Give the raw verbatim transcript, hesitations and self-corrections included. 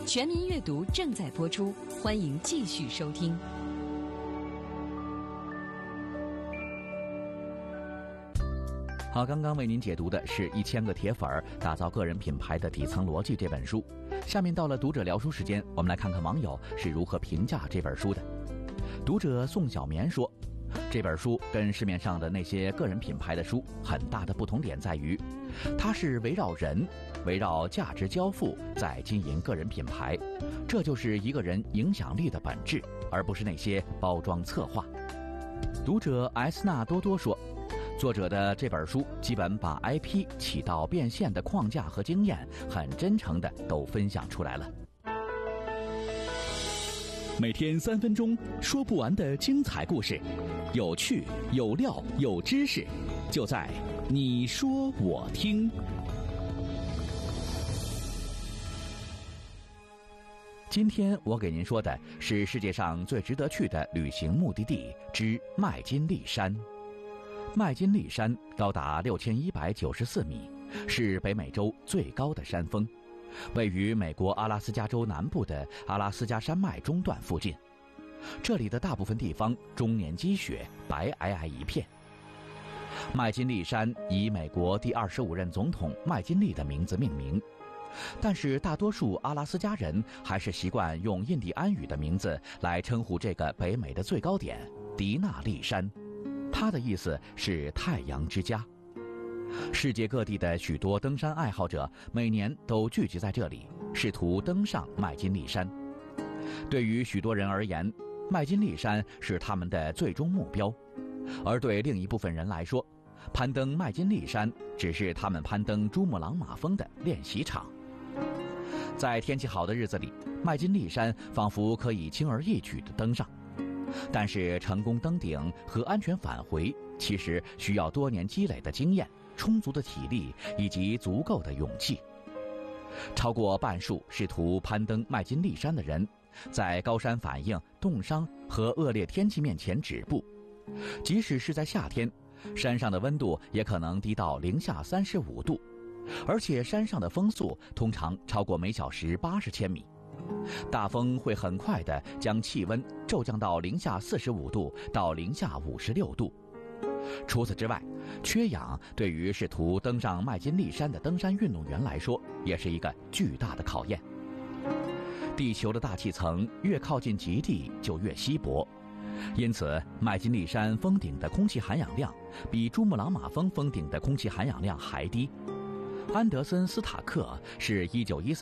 全民阅读正在播出，欢迎继续收听。 好，刚刚为您解读的是一千个铁粉儿打造个人品牌的底层逻辑这本书。下面到了读者聊书时间，我们来看看网友是如何评价这本书的。读者宋小棉说，这本书跟市面上的那些个人品牌的书很大的不同点在于，它是围绕人围绕价值交付在经营个人品牌，这就是一个人影响力的本质，而不是那些包装策划。读者 S 纳多多说，作者的这本书基本把 I P 起到变现的框架和经验很真诚地都分享出来了。 每天三分钟，说不完的精彩故事，有趣有料有知识，就在你说我听。 今天我给您说的是世界上最值得去的旅行目的地之麦金利山。麦金利山高达六千一百九十四米，是北美洲最高的山峰，位于美国阿拉斯加州南部的阿拉斯加山脉中段附近。这里的大部分地方终年积雪，白皑皑一片。麦金利山以美国第二十五任总统麦金利的名字命名，但是大多数阿拉斯加人还是习惯用印第安语的名字来称呼这个北美的最高点迪纳利山，它的意思是太阳之家。世界各地的许多登山爱好者每年都聚集在这里，试图登上麦金利山。对于许多人而言，麦金利山是他们的最终目标，而对另一部分人来说，攀登麦金利山只是他们攀登珠穆朗玛峰的练习场。在天气好的日子里，麦金利山仿佛可以轻而易举地登上，但是成功登顶和安全返回其实需要多年积累的经验、充足的体力以及足够的勇气。超过半数试图攀登麦金利山的人，在高山反应、冻伤和恶劣天气面前止步。即使是在夏天，山上的温度也可能低到零下三十五度，而且山上的风速通常超过每小时八十千米。大风会很快地将气温骤降到零下四十五度到零下五十六度。除此之外，缺氧对于试图登上麦金利山的登山运动员来说，也是一个巨大的考验。地球的大气层越靠近极地就越稀薄，因此麦金利山峰顶的空气含氧量比珠穆朗玛峰峰顶的空气含氧量还低。安德森·斯塔克是一九一三